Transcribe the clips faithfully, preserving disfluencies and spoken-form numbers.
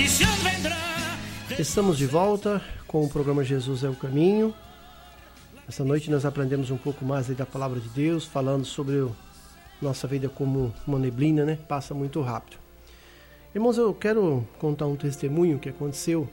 Estamos de volta com o programa Jesus é o Caminho. Essa noite nós aprendemos um pouco mais aí da Palavra de Deus, falando sobre o, nossa vida como uma neblina, né? Passa muito rápido. Irmãos, eu quero contar um testemunho que aconteceu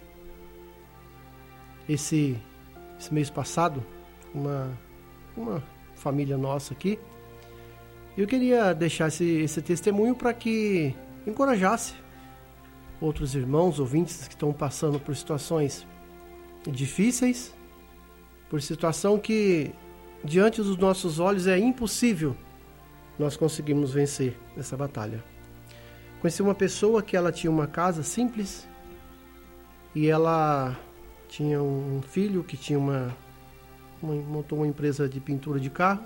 esse, esse mês passado, uma, uma família nossa aqui. Eu queria deixar esse, esse testemunho para que encorajasse outros irmãos, ouvintes que estão passando por situações difíceis, por situação que diante dos nossos olhos é impossível nós conseguirmos vencer essa batalha. Conheci uma pessoa que ela tinha uma casa simples e ela tinha um filho que tinha uma, uma montou uma empresa de pintura de carro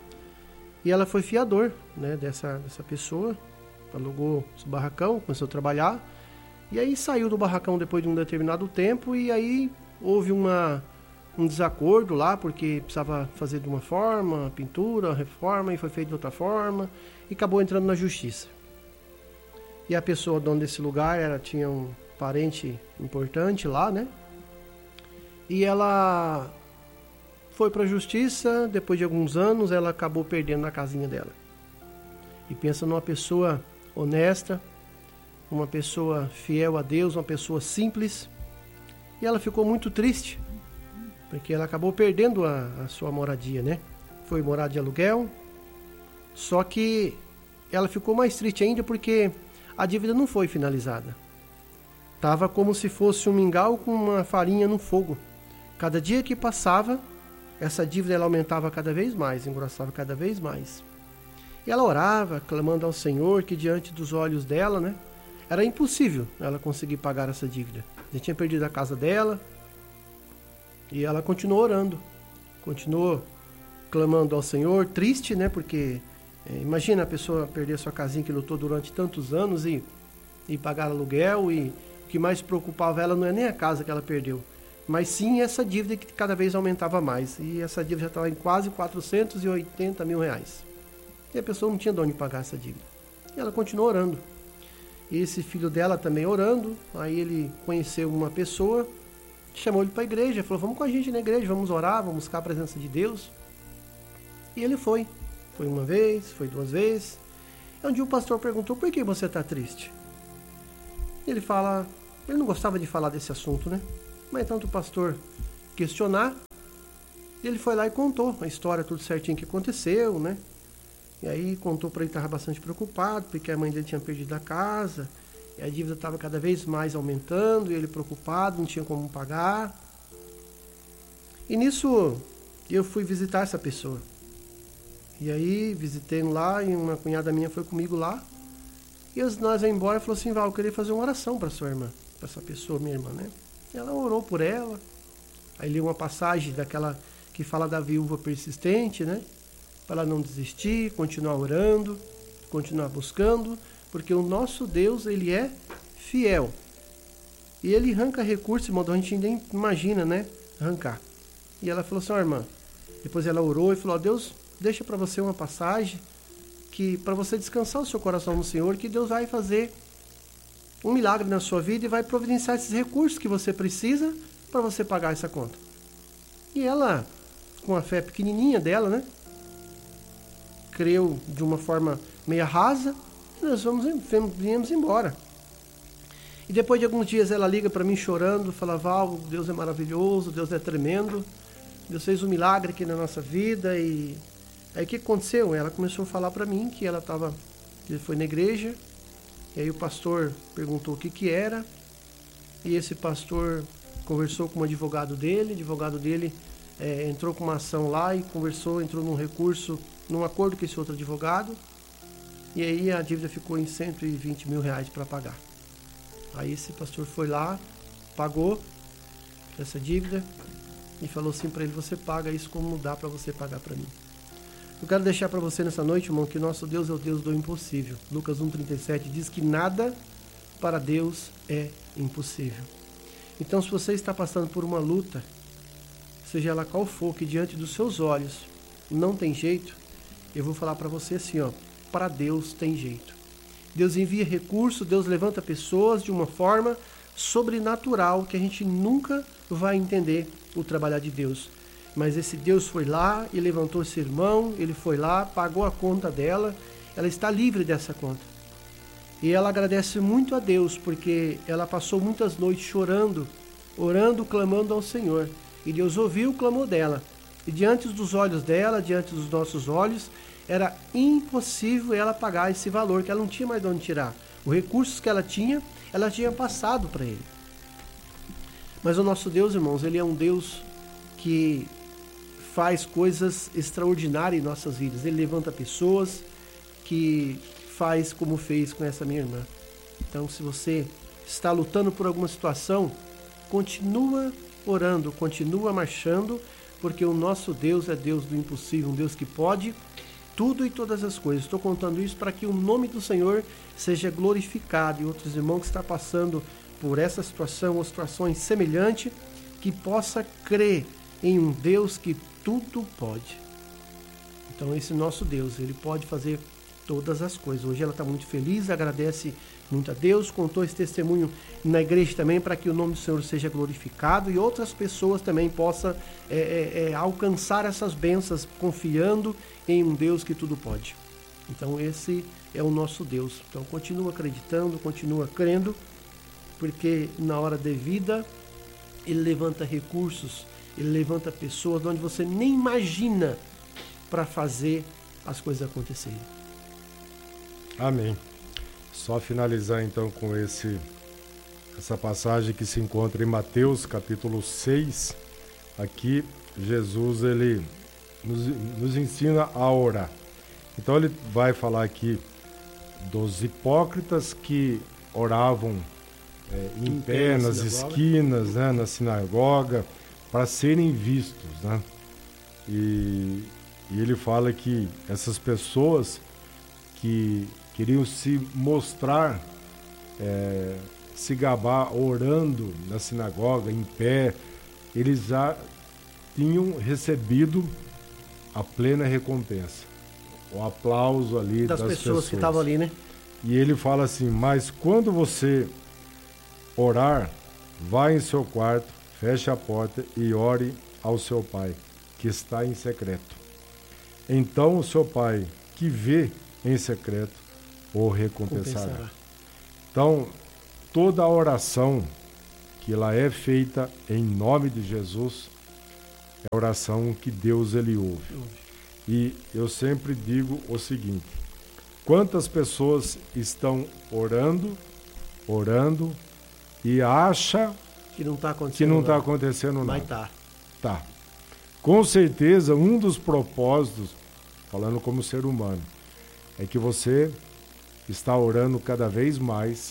e ela foi fiador, né, dessa, dessa pessoa, alugou o barracão, começou a trabalhar. E aí saiu do barracão depois de um determinado tempo e aí houve uma, um desacordo lá, porque precisava fazer de uma forma, pintura, reforma, e foi feito de outra forma, e acabou entrando na justiça. E a pessoa, dona desse lugar, ela tinha um parente importante lá, né? E ela foi para a justiça, depois de alguns anos, ela acabou perdendo a casinha dela. E pensa numa pessoa honesta, uma pessoa fiel a Deus, uma pessoa simples, e ela ficou muito triste, porque ela acabou perdendo a, a sua moradia, né? Foi morar de aluguel, só que ela ficou mais triste ainda porque a dívida não foi finalizada. Tava como se fosse um mingau com uma farinha no fogo. Cada dia que passava, essa dívida ela aumentava cada vez mais, engrossava cada vez mais. E ela orava, clamando ao Senhor, que diante dos olhos dela, né? Era impossível ela conseguir pagar essa dívida. Já tinha perdido a casa dela. E ela continuou orando. Continuou clamando ao Senhor, triste, né? Porque é, imagina a pessoa perder a sua casinha que lutou durante tantos anos e, e pagar aluguel. E o que mais preocupava ela não é nem a casa que ela perdeu, mas sim essa dívida que cada vez aumentava mais. E essa dívida já estava em quase quatrocentos e oitenta mil reais. E a pessoa não tinha de onde pagar essa dívida. E ela continuou orando. E esse filho dela também orando, aí ele conheceu uma pessoa, chamou ele para a igreja, falou, vamos com a gente na igreja, vamos orar, vamos buscar a presença de Deus. E ele foi. Foi uma vez, foi duas vezes. E um dia o pastor perguntou, por que você está triste? Ele fala, ele não gostava de falar desse assunto, né? Mas tanto o pastor questionar, ele foi lá e contou a história, tudo certinho que aconteceu, né? E aí contou para ele que estava bastante preocupado, porque a mãe dele tinha perdido a casa, e a dívida estava cada vez mais aumentando, e ele preocupado, não tinha como pagar. E nisso eu fui visitar essa pessoa. E aí visitei lá, e uma cunhada minha foi comigo lá, e nós vamos embora e falou assim, Val, eu queria fazer uma oração para sua irmã, para essa pessoa, minha irmã, né? Ela orou por ela, aí li uma passagem daquela que fala da viúva persistente, né? Para ela não desistir, continuar orando, continuar buscando, porque o nosso Deus, ele é fiel. E ele arranca recursos, irmão, a gente nem imagina, né? Arrancar. E ela falou assim, ó, irmã, depois ela orou e falou, ó, Deus, deixa para você uma passagem, que para você descansar o seu coração no Senhor, que Deus vai fazer um milagre na sua vida e vai providenciar esses recursos que você precisa para você pagar essa conta. E ela, com a fé pequenininha dela, né? Creu de uma forma meia rasa, e nós vamos, viemos embora. E depois de alguns dias ela liga para mim chorando, fala, Val, Deus é maravilhoso, Deus é tremendo, Deus fez um milagre aqui na nossa vida. E aí o que aconteceu? Ela começou a falar para mim que ela estava, ele foi na igreja, e aí o pastor perguntou o que que era, e esse pastor conversou com um advogado dele, o advogado dele é, entrou com uma ação lá e conversou, entrou num recurso, num acordo com esse outro advogado, e aí a dívida ficou em cento e vinte mil reais para pagar. Aí esse pastor foi lá, pagou essa dívida e falou assim para ele, você paga isso como dá para você pagar para mim. Eu quero deixar para você nessa noite, irmão, que nosso Deus é o Deus do impossível. Lucas um, trinta e sete diz que nada para Deus é impossível. Então, se você está passando por uma luta, seja ela qual for, que diante dos seus olhos não tem jeito, eu vou falar para você assim, ó, para Deus tem jeito. Deus envia recursos, Deus levanta pessoas de uma forma, sobrenatural que a gente nunca vai entender o trabalhar de Deus. Mas esse Deus foi lá e levantou esse irmão, ele foi lá, pagou a conta dela, ela está livre dessa conta. E ela agradece muito a Deus, porque ela passou muitas noites chorando, orando, clamando ao Senhor. E Deus ouviu o clamor dela. E diante dos olhos dela, diante dos nossos olhos, era impossível ela pagar esse valor, que ela não tinha mais de onde tirar. Os recursos que ela tinha, ela tinha passado para ele. Mas o nosso Deus, irmãos, ele é um Deus que faz coisas extraordinárias em nossas vidas. Ele levanta pessoas, que faz como fez com essa minha irmã. Então, se você está lutando por alguma situação, continua orando, continua marchando, porque o nosso Deus é Deus do impossível, um Deus que pode tudo e todas as coisas. Estou contando isso para que o nome do Senhor seja glorificado, e outros irmãos que estão passando por essa situação ou situações semelhantes, que possa crer em um Deus que tudo pode. Então esse nosso Deus, ele pode fazer todas as coisas. Hoje ela está muito feliz, agradece muito a Deus, contou esse testemunho na igreja também para que o nome do Senhor seja glorificado e outras pessoas também possam é, é, é, alcançar essas bênçãos confiando em um Deus que tudo pode. Então esse é o nosso Deus. Então continua acreditando, continua crendo, porque na hora devida ele levanta recursos, ele levanta pessoas de onde você nem imagina para fazer as coisas acontecerem. Amém. Só finalizar então com esse, essa passagem que se encontra em Mateus capítulo seis. Aqui Jesus ele nos, nos ensina a orar. Então ele vai falar aqui dos hipócritas que oravam é, em, em pé, nas sinagoga. esquinas, né, na sinagoga, para serem vistos, né? E, e ele fala que essas pessoas que queriam se mostrar, é, se gabar orando na sinagoga, em pé, eles já tinham recebido a plena recompensa, o aplauso ali das, das pessoas, pessoas que estavam ali, né? E ele fala assim: mas quando você orar, vá em seu quarto, feche a porta e ore ao seu pai, que está em secreto. Então o seu pai, que vê em secreto, o recompensará. Compensará. Então, toda a oração que ela é feita em nome de Jesus é a oração que Deus ele ouve. E eu sempre digo o seguinte: quantas pessoas estão orando, orando e acha que não está acontecendo, que não está acontecendo nada. Mas tá. Tá. Com certeza, um dos propósitos, falando como ser humano, é que você está orando cada vez mais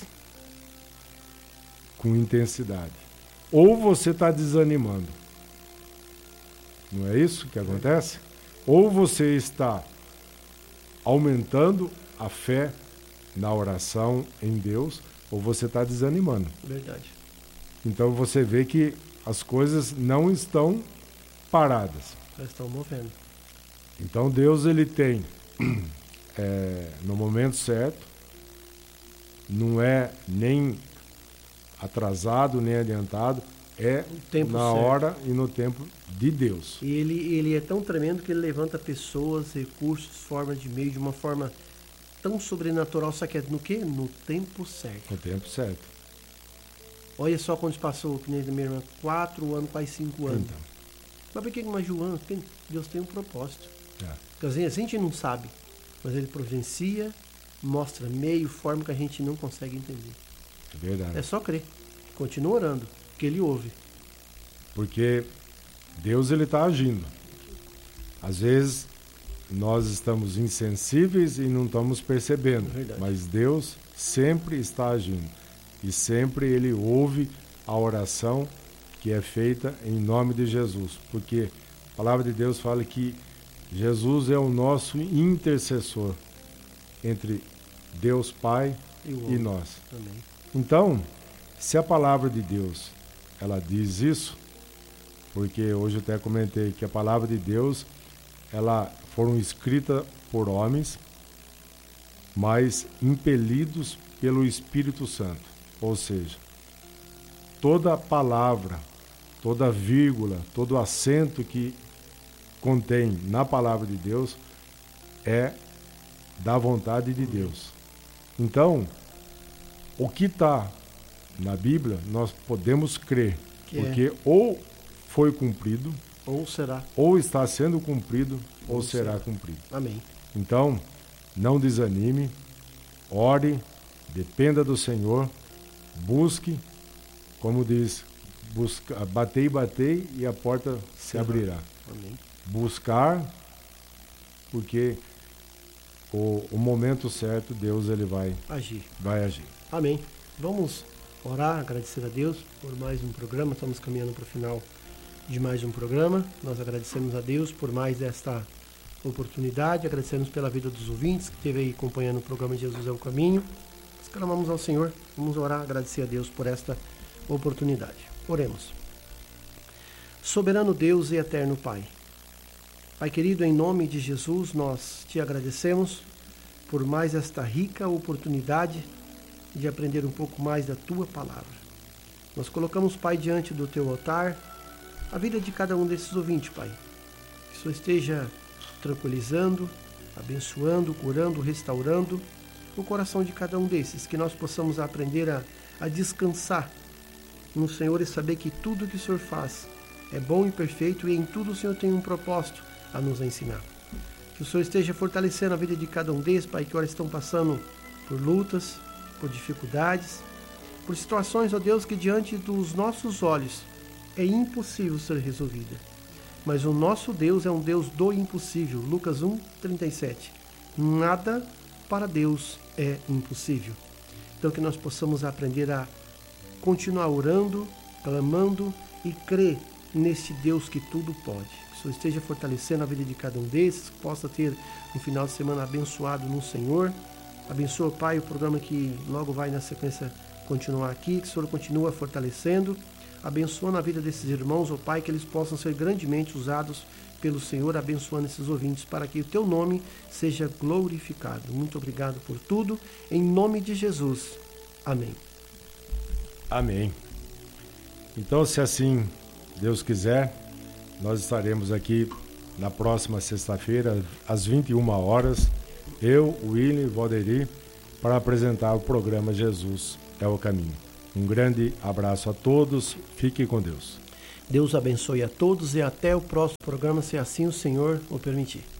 com intensidade. Ou você está desanimando. Não é isso que acontece? Ou você está aumentando a fé na oração em Deus, ou você está desanimando. Verdade. Então você vê que as coisas não estão paradas. Elas estão movendo. Então Deus ele tem é, no momento certo, não é nem atrasado nem adiantado, é na certo. hora e no tempo de Deus. E ele, ele é tão tremendo que ele levanta pessoas, recursos, formas de meio de uma forma tão sobrenatural, só que é no quê? No tempo certo. No tempo certo. Olha só quando passou, que nem da minha irmã, quatro anos, quase cinco anos. Então. Mas por que uma Joana? Porque Deus tem um propósito. É. Porque às vezes a gente não sabe, mas ele providencia, mostra meio, forma que a gente não consegue entender. É verdade. É só crer. Continua orando, que ele ouve. Porque Deus ele está agindo. Às vezes nós estamos insensíveis e não estamos percebendo, é mas Deus sempre está agindo. E sempre ele ouve a oração que é feita em nome de Jesus. Porque a palavra de Deus fala que Jesus é o nosso intercessor entre Deus Pai e, e nós. Amém. Então, se a palavra de Deus ela diz isso, porque hoje eu até comentei que a palavra de Deus ela foram escritas por homens, mas impelidos pelo Espírito Santo. Ou seja, toda palavra, toda vírgula, todo acento que contém na palavra de Deus é da vontade de Deus. Então, o que está na Bíblia, nós podemos crer, que porque é. ou foi cumprido, ou será, ou está sendo cumprido, ou, ou será, será cumprido. Amém. Então, não desanime, ore, dependa do Senhor, busque, como diz, busca, batei, batei e a porta se será. abrirá. Amém. Buscar, porque o, o momento certo, Deus ele vai agir. Vai agir. Amém. Vamos orar, agradecer a Deus por mais um programa. Estamos caminhando para o final de mais um programa. Nós agradecemos a Deus por mais esta oportunidade, agradecemos pela vida dos ouvintes que esteve aí acompanhando o programa Jesus é o Caminho. Nós clamamos ao Senhor, vamos orar, agradecer a Deus por esta oportunidade. Oremos. Soberano Deus e eterno Pai, Pai querido, em nome de Jesus, nós te agradecemos por mais esta rica oportunidade de aprender um pouco mais da Tua Palavra. Nós colocamos, Pai, diante do Teu altar a vida de cada um desses ouvintes, Pai. Que o Senhor esteja tranquilizando, abençoando, curando, restaurando o coração de cada um desses. Que nós possamos aprender a, a descansar no Senhor e saber que tudo que o Senhor faz é bom e perfeito e em tudo o Senhor tem um propósito a nos ensinar. Que o Senhor esteja fortalecendo a vida de cada um deles, Pai, que agora estão passando por lutas, por dificuldades, por situações, ó Deus, que diante dos nossos olhos é impossível ser resolvida. Mas o nosso Deus é um Deus do impossível. Lucas um, trinta e sete. Nada para Deus é impossível. Então que nós possamos aprender a continuar orando, clamando e crer neste Deus que tudo pode. Que o Senhor esteja fortalecendo a vida de cada um desses, que possa ter um final de semana abençoado no Senhor. Abençoa, Pai, o programa que logo vai na sequência continuar aqui, que o Senhor continua fortalecendo. Abençoa a vida desses irmãos, ó Pai, que eles possam ser grandemente usados pelo Senhor, abençoando esses ouvintes, para que o Teu nome seja glorificado. Muito obrigado por tudo, em nome de Jesus. Amém. Amém. Então, se assim Deus quiser, nós estaremos aqui na próxima sexta-feira, às vinte e uma horas, eu, William e Valderi, para apresentar o programa Jesus é o Caminho. Um grande abraço a todos, fiquem com Deus. Deus abençoe a todos e até o próximo programa, se assim o Senhor o permitir.